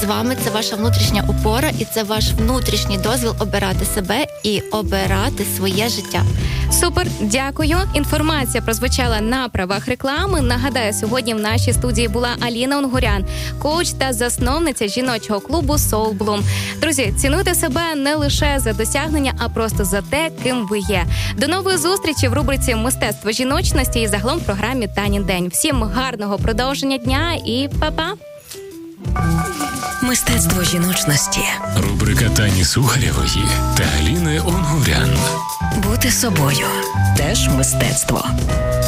з вами, це ваша внутрішня опора і це ваш внутрішній дозвіл обирати себе і обирати своє життя. Супер, дякую. Інформація прозвучала на правах реклами. Нагадаю, сьогодні в нашій студії була Аліна Унгурян, коуч та засновниця жіночого клубу Soul Bloom. Друзі, цінуйте себе не лише за досягнення, а просто за те, ким ви є. До нової зустрічі в рубриці «Мистецтво жіночності» і загалом в програмі «Танін день». Всім гарного продовження дня і па-па! Мистецтво жіночності. Рубрика Тані Сухарєвої та Аліни Унгурян. Бути собою – теж мистецтво.